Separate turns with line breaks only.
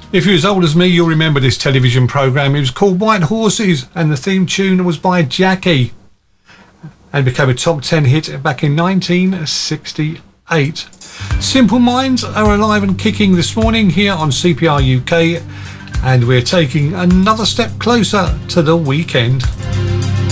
If you're as old as me, you'll remember this television programme. It was called White Horses, and the theme tune was by Jackie, and became a top 10 hit back in 1968. Simple Minds are alive and kicking this morning here on CPR UK, and we're taking another step closer to the weekend.